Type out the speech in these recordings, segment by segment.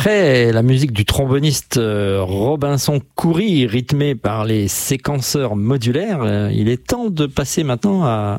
Après la musique du tromboniste Robinson Coury, rythmée par les séquenceurs modulaires, il est temps de passer maintenant à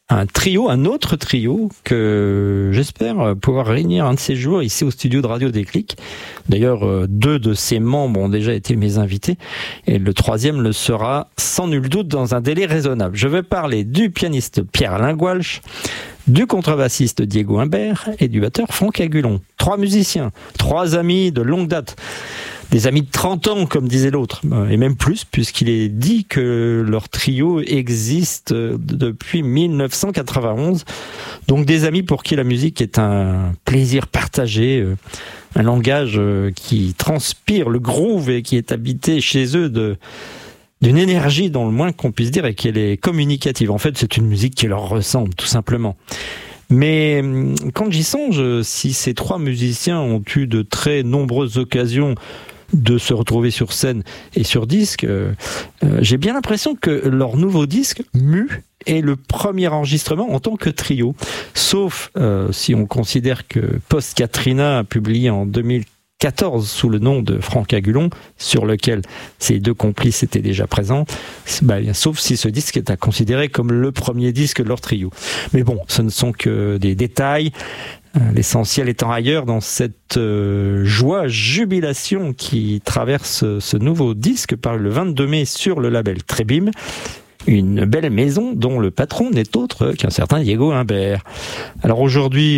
un autre trio que j'espère pouvoir réunir un de ces jours ici au studio de Radio Déclic. D'ailleurs, 2 de ses membres ont déjà été mes invités et le 3e le sera sans nul doute dans un délai raisonnable. Je vais parler du pianiste Pierre-Alain Gouache, du contrebassiste Diego Humbert et du batteur Franck Agulon. 3 musiciens, 3 amis de longue date. Des amis de 30 ans, comme disait l'autre, et même plus, puisqu'il est dit que leur trio existe depuis 1991. Donc des amis pour qui la musique est un plaisir partagé, un langage qui transpire le groove et qui est habité chez eux d'une énergie, dans le moins qu'on puisse dire, et qu'elle est communicative. En fait, c'est une musique qui leur ressemble, tout simplement. Mais quand j'y songe, si ces 3 musiciens ont eu de très nombreuses occasions de se retrouver sur scène et sur disque, j'ai bien l'impression que leur nouveau disque, Mu, est le premier enregistrement en tant que trio. Sauf si on considère que Post Katrina a publié en 2014 sous le nom de Franck Agulon, sur lequel ces 2 complices étaient déjà présents, sauf si ce disque est à considérer comme le premier disque de leur trio. Mais bon, ce ne sont que des détails, l'essentiel étant ailleurs dans cette joie, jubilation qui traverse ce nouveau disque paru le 22 mai sur le label Trébim, une belle maison dont le patron n'est autre qu'un certain Diego Humbert. Alors aujourd'hui,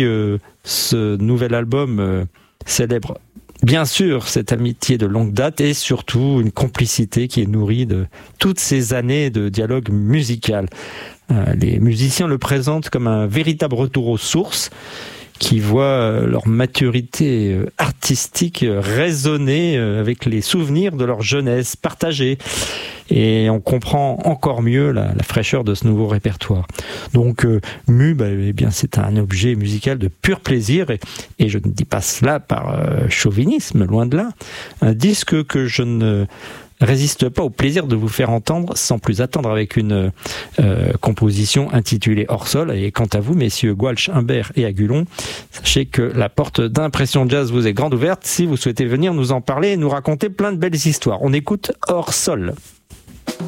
ce nouvel album célèbre bien sûr cette amitié de longue date et surtout une complicité qui est nourrie de toutes ces années de dialogue musical. Les musiciens le présentent comme un véritable retour aux sources qui voit leur maturité artistique résonner avec les souvenirs de leur jeunesse partagée. Et on comprend encore mieux la fraîcheur de ce nouveau répertoire. Donc Mu, eh bien, c'est un objet musical de pur plaisir et je ne dis pas cela par chauvinisme, loin de là. Un disque que je ne résiste pas au plaisir de vous faire entendre sans plus attendre avec une composition intitulée Hors Sol. Et quant à vous, messieurs Gouache, Humbert et Agulon, sachez que la porte d'Impression Jazz vous est grande ouverte si vous souhaitez venir nous en parler et nous raconter plein de belles histoires. On écoute Hors Sol.